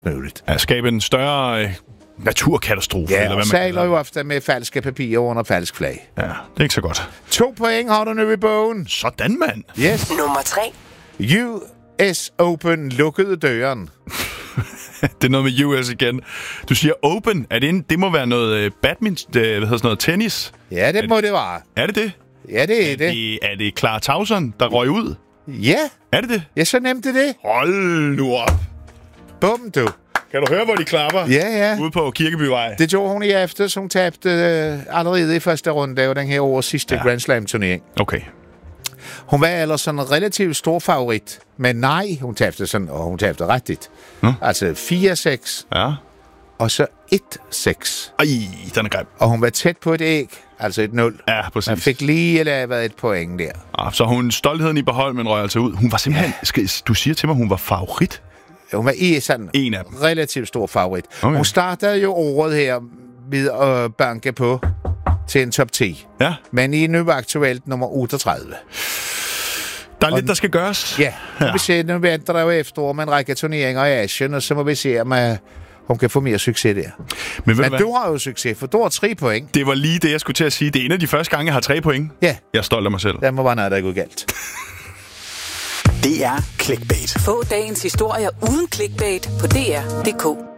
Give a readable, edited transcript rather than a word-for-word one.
muligt. At skabe en større naturkatastrofe. Ja, eller og hvad sejler jo ofte med falske papirer under falsk flag. Ja, det er ikke så godt. 2 point har du nu i bogen. Sådan, mand. Yes. Nummer 3. US Open lukkede døren. Det er noget med US igen. Du siger open. Det må være noget badminton, noget tennis. Ja, det må det være. Er det det? Ja, det er det. Er det Clara Tauson, der røg ud? Ja. Er det det? Ja, så nemt det. Hold nu op. Bum, du. Kan du høre, hvor de klapper? Ja. Ude på Kirkebyvej. Det gjorde hun i aften, så hun tabte allerede i første runde af den her års sidste Grand Slam-turnering. Okay. Hun var ellers sådan en relativt stor favorit, men nej, hun tabte sådan, og hun tabte rigtigt. Altså 4-6, Ja. og så 1-6. Ej, den er grim. Og hun var tæt på et æg, altså et 0. Ja, præcis. Man fik lige lavet et point der. Så hun stoltheden i behold, men røg altså ud. Hun var simpelthen... Du siger til mig, hun var favorit? Hun var i sådan en af dem. Relativt stor favorit. Okay. Hun startede jo året her ved at banke på til en top 10. Ja. Men I er nu aktuelt nummer 38. Der er lidt, der skal gøres. Ja, vi ser, nu venter der jo efterår med en række turneringer i Asien, og så må vi se, om hun kan få mere succes der. Men du har jo succes, for du har 3 point. Det var lige det, jeg skulle til at sige. Det er en af de første gange, jeg har 3 point. Ja. Jeg er stolt af mig selv. Der må være noget, der er gået galt. Det er Clickbait. Få dagens historier uden clickbait på dr.dk.